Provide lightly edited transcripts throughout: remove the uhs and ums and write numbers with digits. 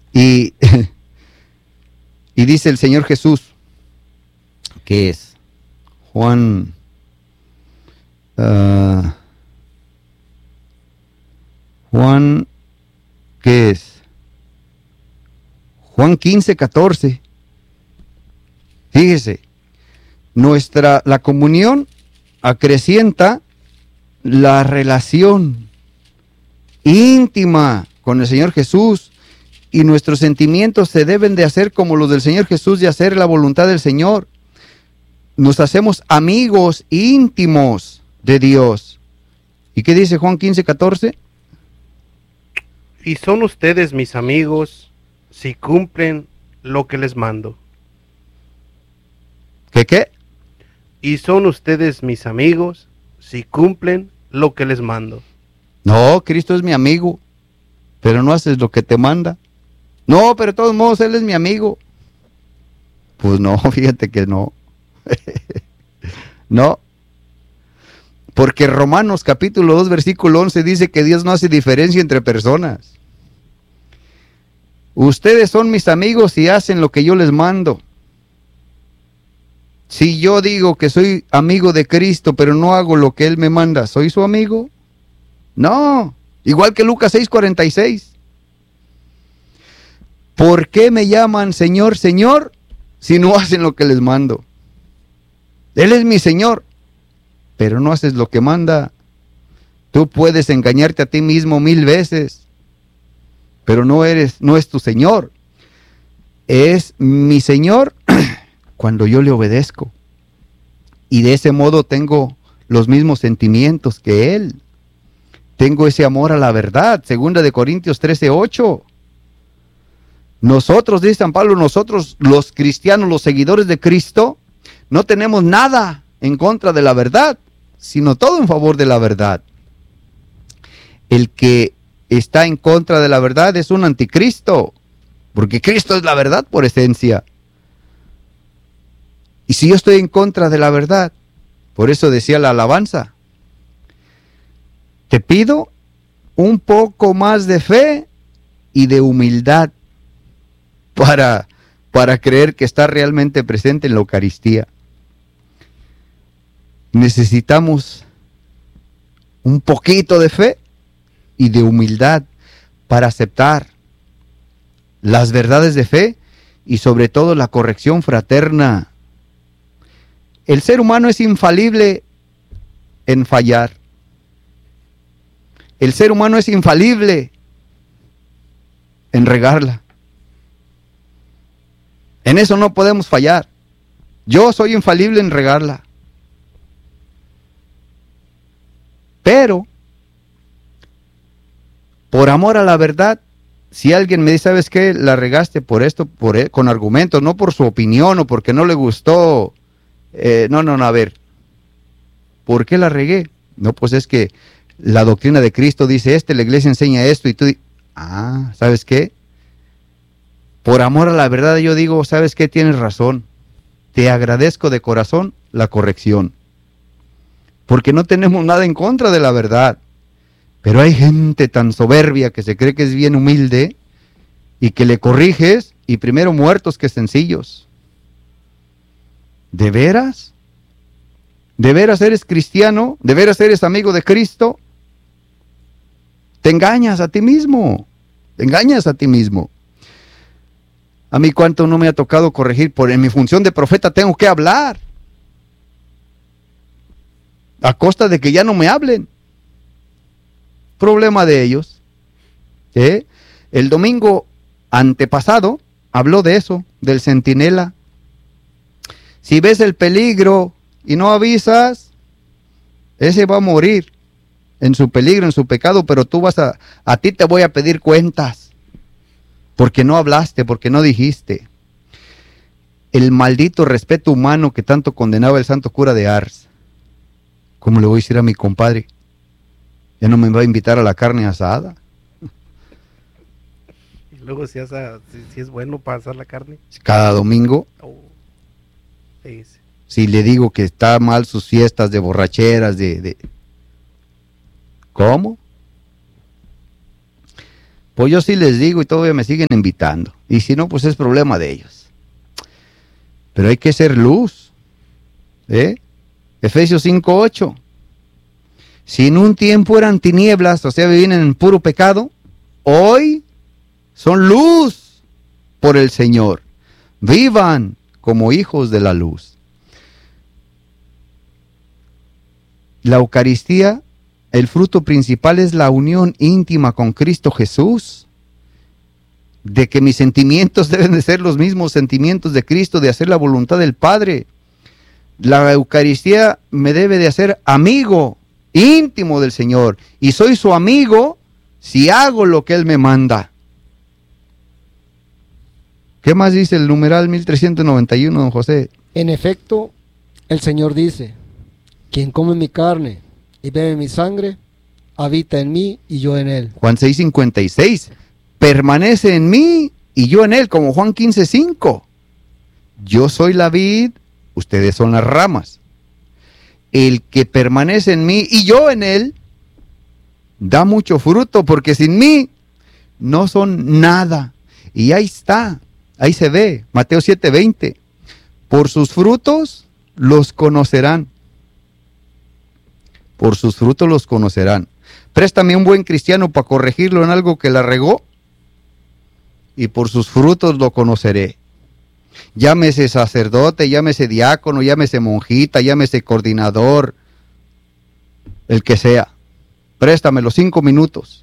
Y, y dice el Señor Jesús, que es Juan, ¿qué es? Juan 15:14. Fíjese, la comunión acrecienta la relación íntima con el Señor Jesús, y nuestros sentimientos se deben de hacer como los del Señor Jesús, de hacer la voluntad del Señor. Nos hacemos amigos íntimos de Dios. ¿Y qué dice Juan 15:14? Y son ustedes mis amigos si cumplen lo que les mando. ¿Qué? Y son ustedes mis amigos si cumplen lo que les mando. No, Cristo es mi amigo, pero no haces lo que te manda. No, pero de todos modos Él es mi amigo. Pues no, fíjate que no. No. Porque Romanos capítulo 2 versículo 11 dice que Dios no hace diferencia entre personas. Ustedes son mis amigos y hacen lo que yo les mando. Si yo digo que soy amigo de Cristo, pero no hago lo que Él me manda, ¿soy su amigo? No. Igual que Lucas 6:46. ¿Por qué me llaman Señor, Señor, si no hacen lo que les mando? Él es mi Señor, pero no haces lo que manda. Tú puedes engañarte a ti mismo 1000 veces, pero no es tu Señor. Es mi Señor cuando yo le obedezco. Y de ese modo tengo los mismos sentimientos que Él. Tengo ese amor a la verdad. 2 Corintios 13:8. Nosotros, dice San Pablo, nosotros los cristianos, los seguidores de Cristo, no tenemos nada en contra de la verdad, sino todo en favor de la verdad. El que está en contra de la verdad es un anticristo, porque Cristo es la verdad por esencia. Y si yo estoy en contra de la verdad, por eso decía la alabanza, te pido un poco más de fe y de humildad para creer que está realmente presente en la Eucaristía. Necesitamos un poquito de fe y de humildad para aceptar las verdades de fe y sobre todo la corrección fraterna. El ser humano es infalible en fallar. El ser humano es infalible en regarla. En eso no podemos fallar. Yo soy infalible en regarla. Pero, por amor a la verdad, si alguien me dice, ¿sabes qué? La regaste por esto, con argumentos, no por su opinión o porque no le gustó. No, a ver. ¿Por qué la regué? No, pues es que la doctrina de Cristo dice la iglesia enseña esto y tú, ¿sabes qué? Por amor a la verdad yo digo, ¿sabes qué? Tienes razón. Te agradezco de corazón la corrección. Porque no tenemos nada en contra de la verdad. Pero hay gente tan soberbia que se cree que es bien humilde y que le corriges y primero muertos que sencillos. ¿De veras? ¿De veras eres cristiano? ¿De veras eres amigo de Cristo? Te engañas a ti mismo. Te engañas a ti mismo. A mí cuánto no me ha tocado corregir, en mi función de profeta tengo que hablar. A costa de que ya no me hablen. Problema de ellos. El domingo antepasado habló de eso, del centinela. Si ves el peligro y no avisas, ese va a morir en su peligro, en su pecado, pero tú a ti te voy a pedir cuentas. Porque no hablaste, porque no dijiste. El maldito respeto humano que tanto condenaba el santo cura de Ars. ¿Cómo le voy a decir a mi compadre? ¿Ya no me va a invitar a la carne asada? Y luego si es bueno para asar la carne. Cada domingo. Si le digo que está mal sus fiestas de borracheras, ¿Cómo? Pues yo sí les digo y todavía me siguen invitando. Y si no, pues es problema de ellos. Pero hay que ser luz. Efesios 5:8. Si en un tiempo eran tinieblas, o sea, vivían en puro pecado, hoy son luz por el Señor. Vivan como hijos de la luz. La Eucaristía, el fruto principal es la unión íntima con Cristo Jesús, de que mis sentimientos deben de ser los mismos sentimientos de Cristo, de hacer la voluntad del Padre. La Eucaristía me debe de hacer amigo íntimo del Señor, y soy su amigo si hago lo que Él me manda. ¿Qué más dice el numeral 1391, don José? En efecto, el Señor dice: quien come mi carne y bebe mi sangre, habita en mí y yo en él. Juan 6:56. Permanece en mí y yo en él, como Juan 15:5. Yo soy la vid, ustedes son las ramas. El que permanece en mí y yo en él, da mucho fruto, porque sin mí no son nada. Y ahí está, ahí se ve, Mateo 7:20. Por sus frutos los conocerán. Por sus frutos los conocerán. Préstame un buen cristiano para corregirlo en algo que la regó, y por sus frutos lo conoceré. Llámese sacerdote, llámese diácono, llámese monjita, llámese coordinador, el que sea. Préstame los 5 minutos.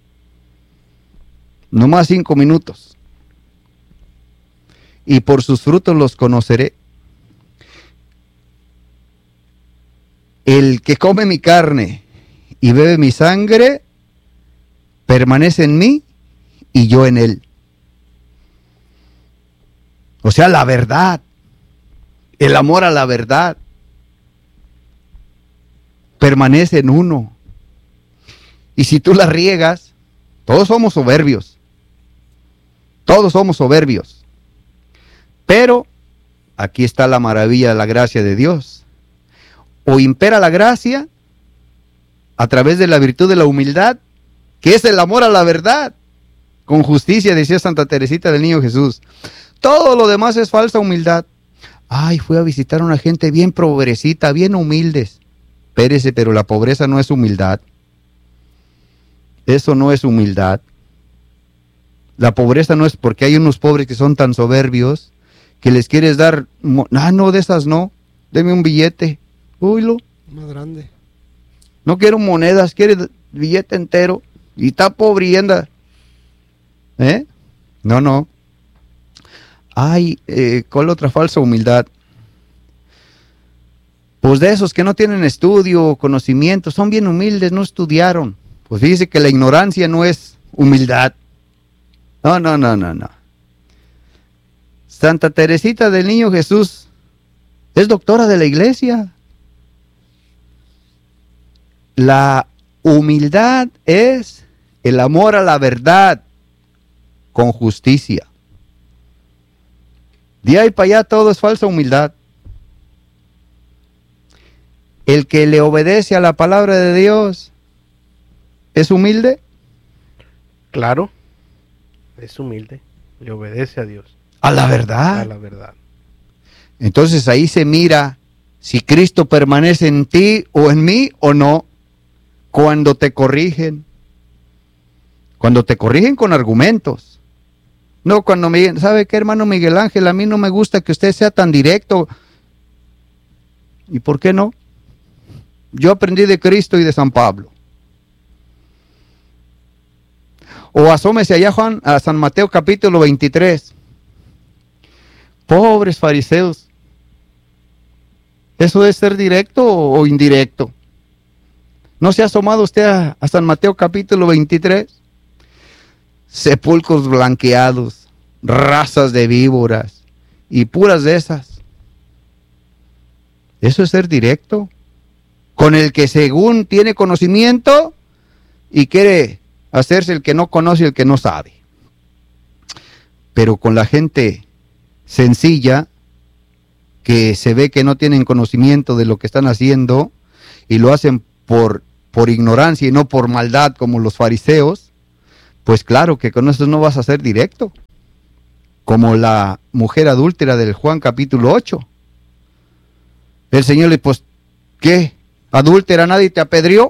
Nomás 5 minutos. Y por sus frutos los conoceré. El que come mi carne y bebe mi sangre, permanece en mí y yo en él. O sea, la verdad, el amor a la verdad, permanece en uno. Y si tú la riegas, todos somos soberbios. Todos somos soberbios. Pero aquí está la maravilla de la gracia de Dios. O impera la gracia a través de la virtud de la humildad, que es el amor a la verdad, con justicia, decía Santa Teresita del Niño Jesús. Todo lo demás es falsa humildad. Ay, fui a visitar a una gente bien pobrecita, bien humildes. Espérese, pero la pobreza no es humildad. Eso no es humildad. La pobreza no es porque hay unos pobres que son tan soberbios que les quieres dar, no, de esas no, deme un billete. Uylo. Más grande. No quiero monedas, quiere billete entero. Y está pobre y anda. No. Ay, ¿cuál otra falsa humildad? Pues de esos que no tienen estudio o conocimiento, son bien humildes, no estudiaron. Pues fíjese que la ignorancia no es humildad. No. Santa Teresita del Niño Jesús es doctora de la iglesia. La humildad es el amor a la verdad con justicia. De ahí para allá todo es falsa humildad. El que le obedece a la palabra de Dios es humilde. Claro, es humilde, le obedece a Dios. A la verdad. A la verdad. Entonces ahí se mira si Cristo permanece en ti o en mí o no. Cuando te corrigen con argumentos. No cuando me digan, ¿sabe qué, hermano Miguel Ángel? A mí no me gusta que usted sea tan directo. ¿Y por qué no? Yo aprendí de Cristo y de San Pablo. O asómese allá, Juan, a San Mateo capítulo 23. Pobres fariseos. ¿Eso es ser directo o indirecto? ¿No se ha asomado usted a San Mateo capítulo 23? Sepulcros blanqueados, razas de víboras y puras de esas. ¿Eso es ser directo? Con el que según tiene conocimiento y quiere hacerse el que no conoce y el que no sabe. Pero con la gente sencilla, que se ve que no tienen conocimiento de lo que están haciendo y lo hacen por ignorancia y no por maldad como los fariseos, pues claro que con eso no vas a ser directo. Como la mujer adúltera del Juan capítulo 8. El Señor le, pues, ¿qué? ¿Adúltera nadie te apedreó?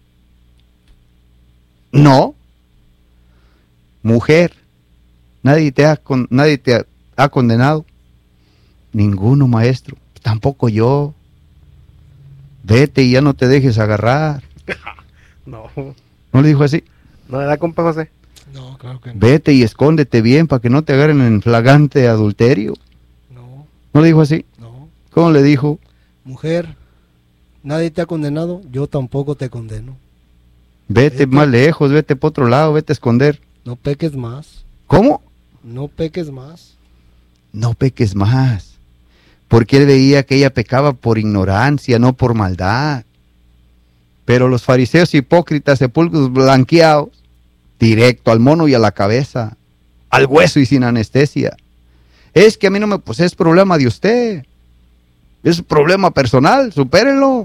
No. Mujer, nadie te ha condenado. Ninguno, maestro. Tampoco yo. Vete y ya no te dejes agarrar. No. ¿No le dijo así? ¿No le da, compa José? No, claro que no. Vete y escóndete bien para que no te agarren en flagrante adulterio. No, ¿No le dijo así? no. ¿Cómo le dijo? Mujer, nadie te ha condenado, yo tampoco te condeno. Vete más lejos, vete por otro lado, vete a esconder. No peques más, ¿Cómo? no peques más. No peques más. Porque él veía que ella pecaba por ignorancia, no por maldad. Pero los fariseos hipócritas, sepulcros blanqueados, directo al mono y a la cabeza, al hueso y sin anestesia. Es que a mí no me, pues es problema de usted. Es problema personal, supérenlo.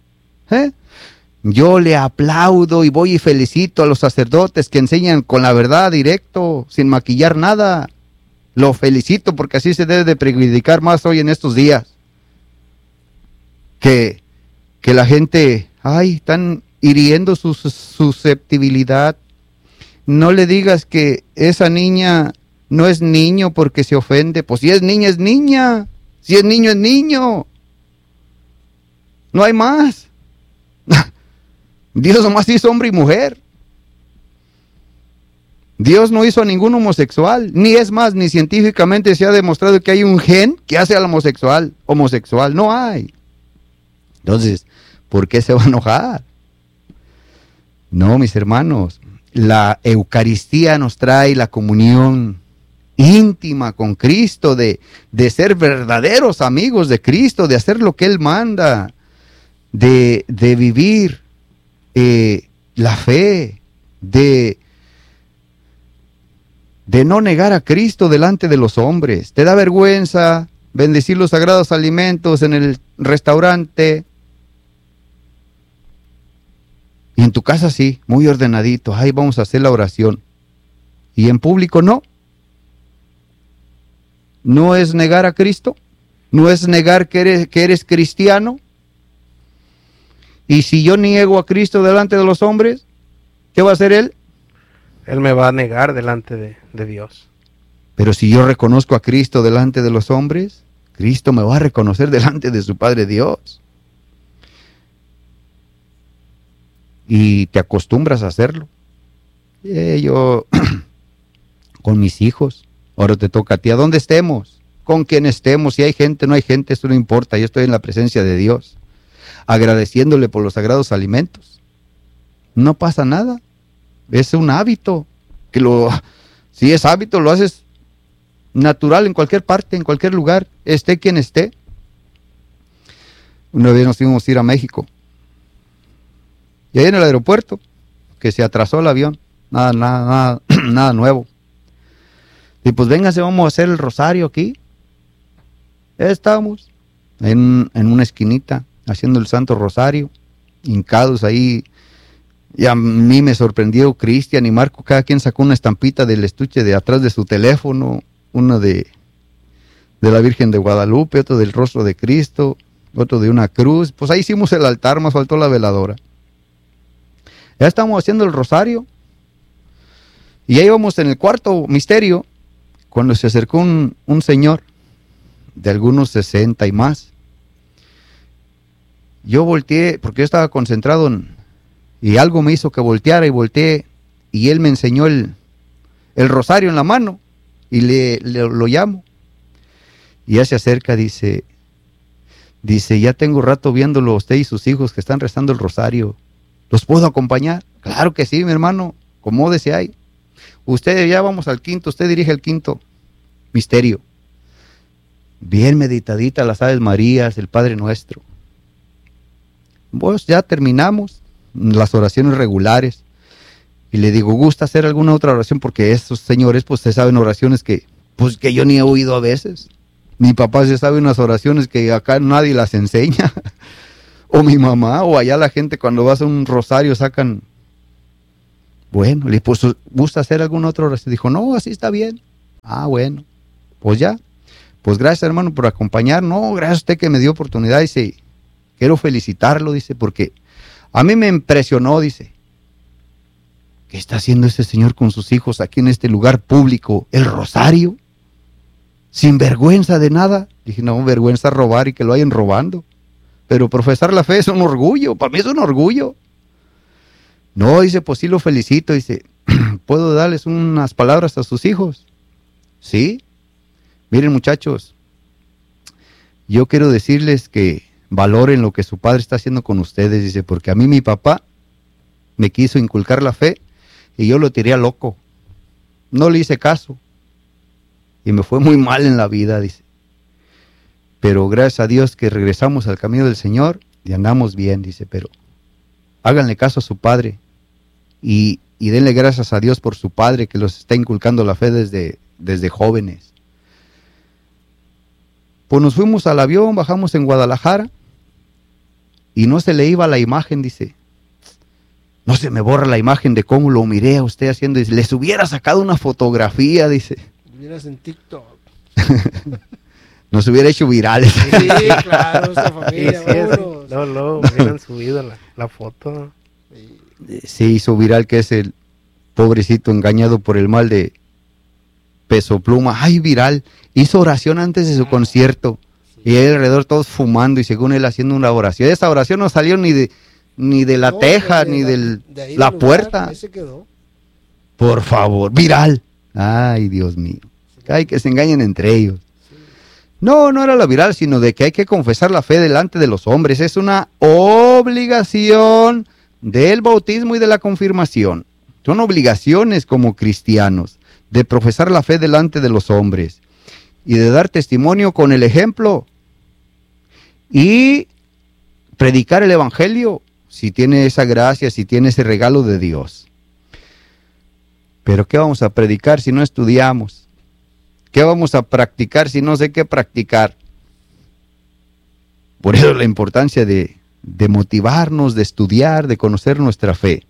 Yo le aplaudo y voy y felicito a los sacerdotes que enseñan con la verdad directo, sin maquillar nada. Lo felicito porque así se debe de predicar más hoy en estos días. Que la gente, están hiriendo su susceptibilidad. No le digas que esa niña no es niño porque se ofende. Pues si es niña, es niña. Si es niño, es niño. No hay más. Dios nomás hizo hombre y mujer. Dios no hizo a ningún homosexual, ni es más, ni científicamente se ha demostrado que hay un gen que hace al homosexual. No hay. Entonces, ¿por qué se va a enojar? No, mis hermanos, la Eucaristía nos trae la comunión íntima con Cristo, de ser verdaderos amigos de Cristo, de hacer lo que Él manda, de vivir la fe, de no negar a Cristo delante de los hombres. ¿Te da vergüenza bendecir los sagrados alimentos en el restaurante? Y en tu casa sí, muy ordenadito. Ay, vamos a hacer la oración. Y en público no. ¿No es negar a Cristo? ¿No es negar que eres cristiano? Y si yo niego a Cristo delante de los hombres, ¿qué va a hacer Él? Él me va a negar delante de Dios. Pero si yo reconozco a Cristo delante de los hombres, Cristo me va a reconocer delante de su Padre Dios. Y te acostumbras a hacerlo. Yo, con mis hijos, ahora te toca a ti, ¿a dónde estemos? Con quien estemos, si hay gente, no hay gente, eso no importa, yo estoy en la presencia de Dios, agradeciéndole por los sagrados alimentos. No pasa nada. Es un hábito, si es hábito, lo haces natural en cualquier parte, en cualquier lugar, esté quien esté. Una vez nos íbamos a ir a México, y ahí en el aeropuerto, que se atrasó el avión, nada nuevo. Y pues véngase, vamos a hacer el rosario aquí. Estábamos en una esquinita, haciendo el Santo Rosario, hincados ahí. Y a mí me sorprendió Cristian y Marco, cada quien sacó una estampita del estuche de atrás de su teléfono, uno de la Virgen de Guadalupe, otro del rostro de Cristo, otro de una cruz. Pues ahí hicimos el altar, más faltó la veladora. Ya estábamos haciendo el rosario, y ya íbamos en el cuarto misterio, cuando se acercó un señor, de algunos 60 y más. Yo volteé, porque yo estaba concentrado y algo me hizo que volteara, y volteé, y él me enseñó el rosario en la mano, y lo llamo, y ya se acerca, dice, ya tengo rato viéndolo usted y sus hijos que están rezando el rosario, ¿los puedo acompañar? Claro que sí, mi hermano, acomódese ahí. Usted, ya vamos al quinto, usted dirige el quinto misterio. Bien meditadita las Aves Marías, el Padre Nuestro. Pues ya terminamos las oraciones regulares, y le digo, ¿gusta hacer alguna otra oración? Porque esos señores, pues se saben oraciones que yo ni he oído a veces. Mi papá se sabe unas oraciones que acá nadie las enseña. O mi mamá, o allá la gente cuando va a hacer un rosario sacan Bueno, le dije, pues, ¿gusta hacer alguna otra oración? Dijo, no, así está bien. Ah, bueno, pues ya. Pues gracias, hermano, por acompañar. No, gracias a usted que me dio oportunidad. Dice, quiero felicitarlo, dice, porque a mí me impresionó, dice. ¿Qué está haciendo este señor con sus hijos aquí en este lugar público? ¿El rosario? ¿Sin vergüenza de nada? Dije, no, vergüenza robar y que lo hayan robando. Pero profesar la fe es un orgullo, para mí es un orgullo. No, dice, pues sí lo felicito, dice, ¿puedo darles unas palabras a sus hijos? Sí. Miren, muchachos, yo quiero decirles que valoren lo que su padre está haciendo con ustedes, dice, porque a mí mi papá me quiso inculcar la fe y yo lo tiré a loco. No le hice caso y me fue muy mal en la vida, dice. Pero gracias a Dios que regresamos al camino del Señor y andamos bien, dice, pero háganle caso a su padre y denle gracias a Dios por su padre que los está inculcando la fe desde jóvenes. Pues nos fuimos al avión, bajamos en Guadalajara y no se le iba la imagen, dice. No se me borra la imagen de cómo lo miré a usted haciendo, dice, les hubiera sacado una fotografía, dice. Hubieras en TikTok. Nos hubiera hecho virales. Sí, claro, esta familia, vámonos. No, hubieran subido la foto. Se hizo viral que es el pobrecito engañado por el mal de Peso Pluma. Ay, viral. Hizo oración antes de su concierto. Y ahí alrededor todos fumando y según él haciendo una oración. Esa oración no salió ni de la teja, ni de la puerta. Ahí se quedó. Por favor, viral. Ay, Dios mío. Ay, que se engañen entre ellos. No era la viral, sino de que hay que confesar la fe delante de los hombres. Es una obligación del bautismo y de la confirmación. Son obligaciones como cristianos de profesar la fe delante de los hombres y de dar testimonio con el ejemplo y predicar el evangelio si tiene esa gracia, si tiene ese regalo de Dios. Pero ¿qué vamos a predicar si no estudiamos? ¿Qué vamos a practicar si no sé qué practicar? Por eso la importancia de motivarnos, de estudiar, de conocer nuestra fe.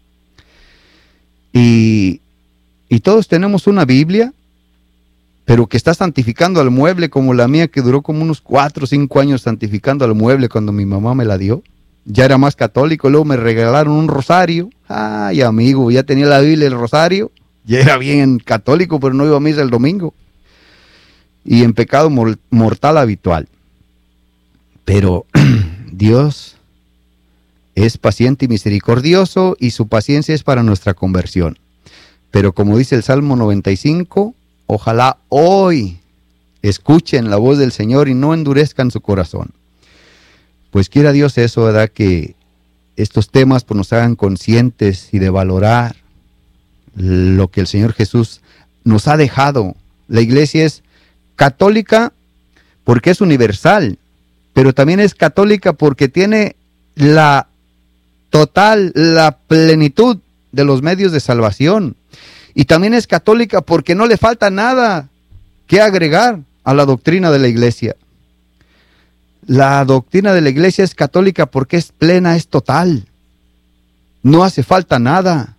Y todos tenemos una Biblia, pero que está santificando al mueble, como la mía, que duró como unos 4 o 5 años santificando al mueble cuando mi mamá me la dio. Ya era más católico, luego me regalaron un rosario. Ay, amigo, ya tenía la Biblia y el rosario. Ya era bien católico, pero no iba a misa el domingo. Y en pecado mortal habitual. Pero Dios es paciente y misericordioso y su paciencia es para nuestra conversión. Pero como dice el Salmo 95, ojalá hoy escuchen la voz del Señor y no endurezcan su corazón. Pues quiera Dios eso, ¿verdad? Que estos temas pues, nos hagan conscientes y de valorar lo que el Señor Jesús nos ha dejado. La iglesia es católica porque es universal, pero también es católica porque tiene la plenitud de los medios de salvación. Y también es católica porque no le falta nada que agregar a la doctrina de la iglesia. La doctrina de la iglesia es católica porque es plena, es total. No hace falta nada.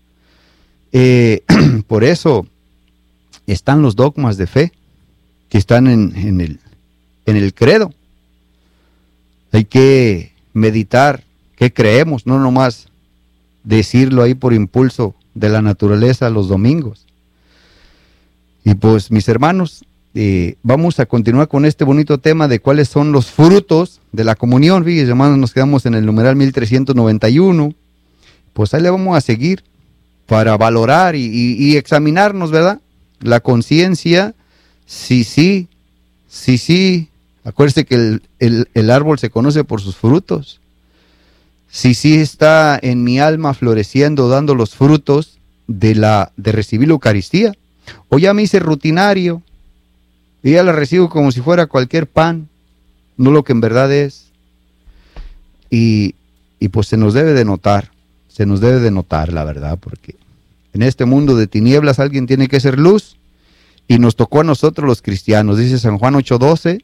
Por eso están los dogmas de fe que están en el credo. Hay que meditar qué creemos, no nomás decirlo ahí por impulso de la naturaleza los domingos. Y pues mis hermanos, vamos a continuar con este bonito tema de cuáles son los frutos de la comunión. Fíjense, hermanos, nos quedamos en el numeral 1391. Pues ahí le vamos a seguir para valorar y examinarnos, ¿verdad? La conciencia, sí. Acuérdense que el árbol se conoce por sus frutos. Si sí está en mi alma floreciendo, dando los frutos de recibir la Eucaristía, o ya me hice rutinario y ya la recibo como si fuera cualquier pan, no lo que en verdad es. Y pues se nos debe de notar la verdad, porque en este mundo de tinieblas alguien tiene que ser luz y nos tocó a nosotros los cristianos. Dice San Juan 8:12.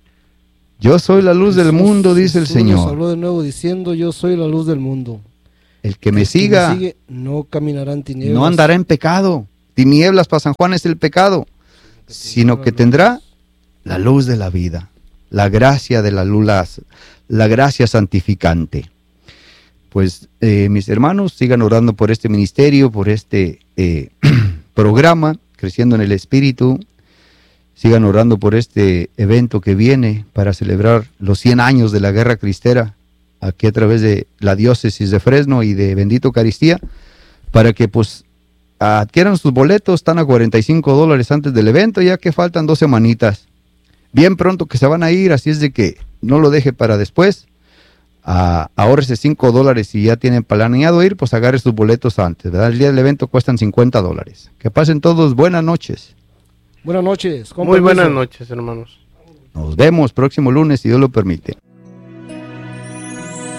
Yo soy la luz del mundo, dice el Señor. Nos habló de nuevo diciendo, yo soy la luz del mundo. El que me siga no caminará en tinieblas. no andará en pecado. Tinieblas para San Juan es el pecado, sino que tendrá la luz de la vida, la gracia de la luz, la gracia santificante. Pues mis hermanos, sigan orando por este ministerio, por este programa, Creciendo en el Espíritu. Sigan orando por este evento que viene para celebrar los 100 años de la Guerra Cristera, aquí a través de la diócesis de Fresno y de Bendita Eucaristía, para que pues adquieran sus boletos. Están a $45 antes del evento, ya que faltan 2 semanitas. Bien pronto que se van a ir, así es de que no lo deje para después. Ahórrese $5 si ya tienen planeado ir, pues agarre sus boletos antes, ¿verdad? El día del evento cuestan $50. Que pasen todos buenas noches. Buenas noches. Muy buenas noches, hermanos. Nos vemos próximo lunes, si Dios lo permite.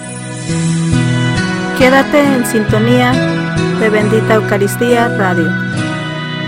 Quédate en sintonía de Bendita Eucaristía Radio.